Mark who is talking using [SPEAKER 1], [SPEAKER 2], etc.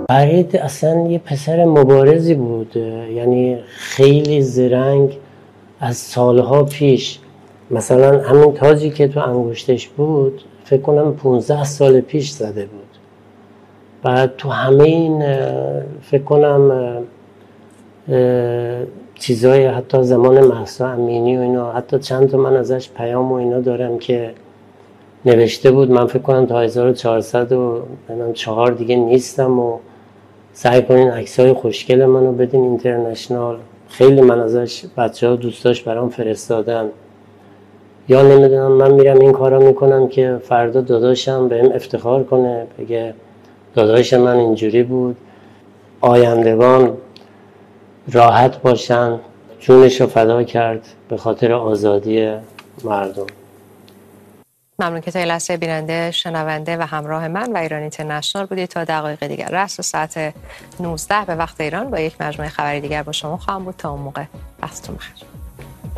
[SPEAKER 1] فرید اصلا یه پسر مبارزی بود، یعنی خیلی زرنگ. از سالها پیش مثلا همین تاجی که تو انگشتش بود فکر کنم 15 سال پیش زده بود. بعد تو همه این فکر کنم چیزای حتی زمان مهسا امینی و اینا، حتی چند تا من ازش پیام و اینا دارم که نوشته بود من فکر کنم تا 1404 دیگه نیستم و سعی کنین عکسای خوشگل منو بدین اینترنشنال. خیلی من ازش بچه‌ها دوستاش برام فرستادن. یا نمیدونم من میرم این کارا میکنم که فردا داداشم بهم افتخار کنه، بگه داداش من اینجوری بود، آیندگان راحت باشن، جونش رو فدا کرد به خاطر آزادی مردم.
[SPEAKER 2] ممنون که تا این لحظه بیننده، شنونده و همراه من و ایران اینترنشنال بودید. تا دقایق دیگر رأس ساعت 19 به وقت ایران با یک مجموعه خبری دیگر با شما خواهم بود. تا اون موقع وقتتون بخیر.